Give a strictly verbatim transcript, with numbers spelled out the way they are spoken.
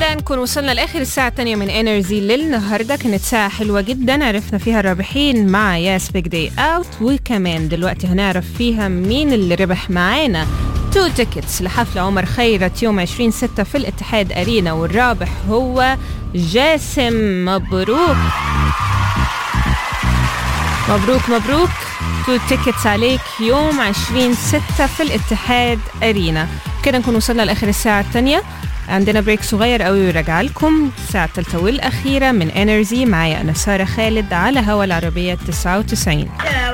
كده نكون وصلنا لآخر الساعة الثانية من انرجي للنهاردة. كانت ساعة حلوة جدا، عرفنا فيها الرابحين مع ياس بيج داي اوت، وكمان دلوقتي هنعرف فيها مين اللي ربح معانا تو تيكتس لحفلة عمر خيرت يوم عشرين ستة في الاتحاد أرينا، والرابح هو جاسم. مبروك مبروك مبروك، تو تيكتس عليك يوم عشرين ستة في الاتحاد أرينا. كده نكون وصلنا لآخر الساعة الثانية، عندنا بريك صغير قوي وراجع لكم الساعة الثالثة والأخيرة من انرجي. معايا أنا سارة خالد على هوا العربية تسعة وتسعين.